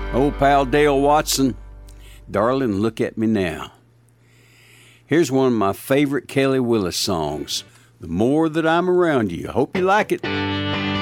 Old pal Dale Watson, Darling, Look at Me Now. Here's one of my favorite Kelly Willis songs, The More That I'm Around You. Hope you like it.